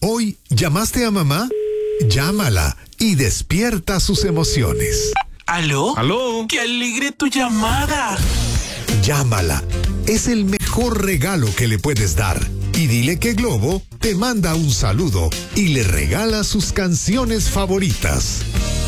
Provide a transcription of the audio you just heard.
Hoy, ¿llamaste a mamá? Llámala y despierta sus emociones. ¿Aló? ¿Aló? ¡Qué alegre tu llamada! Llámala. Es el mejor regalo que le puedes dar. Y dile que Globo te manda un saludo y le regala sus canciones favoritas.